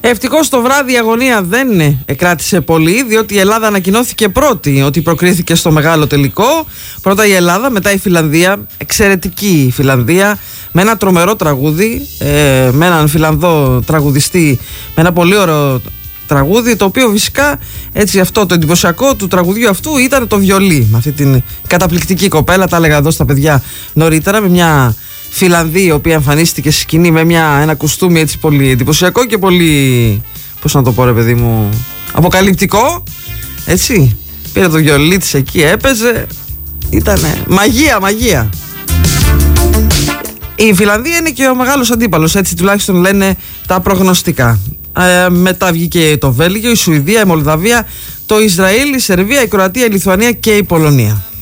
Ευτυχώς το βράδυ η αγωνία δεν κράτησε πολύ, διότι η Ελλάδα ανακοινώθηκε πρώτη ότι προκρίθηκε στο μεγάλο τελικό. Πρώτα η Ελλάδα, μετά η Φιλανδία. Εξαιρετική η Φιλανδία, με ένα τρομερό τραγούδι, με έναν Φιλανδό τραγουδιστή, με ένα πολύ ωραίο τραγούδι, το οποίο φυσικά έτσι, αυτό το εντυπωσιακό του τραγουδιού αυτού ήταν το βιολί, με αυτή την καταπληκτική κοπέλα. Τα έλεγα εδώ στα παιδιά νωρίτερα, με μια Φιλανδή η οποία εμφανίστηκε στη σκηνή με ένα κουστούμι έτσι πολύ εντυπωσιακό και πολύ, πώς να το πω ρε παιδί μου, αποκαλυπτικό, έτσι. Πήρε το βιολί της εκεί, έπαιζε, ήτανε μαγεία. Η Φιλανδία είναι και ο μεγάλος αντίπαλος, έτσι τουλάχιστον λένε τα προγνωστικά. Μετά βγήκε το Βέλγιο, η Σουηδία, η Μολδαβία, το Ισραήλ, η Σερβία, η Κροατία, η Λιθουανία και η Πολωνία.